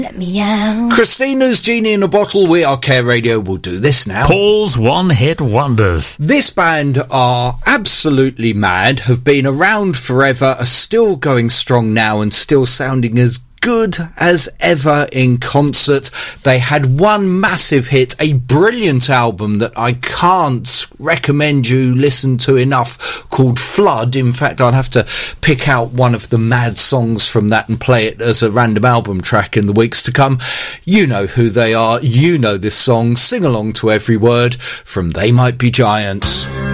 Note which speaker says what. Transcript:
Speaker 1: Let me out.
Speaker 2: Christina's Genie in a Bottle. We are Care Radio. We'll do this now.
Speaker 3: Paul's one-hit wonders.
Speaker 2: This band are absolutely mad, have been around forever, are still going strong now and still sounding as good as ever in concert. They had one massive hit, a brilliant album that I can't recommend you listen to enough, called Flood. In fact, I'll have to pick out one of the mad songs from that and play it as a random album track in the weeks to come. You know who they are, you know this song, sing along to every word from They Might Be Giants.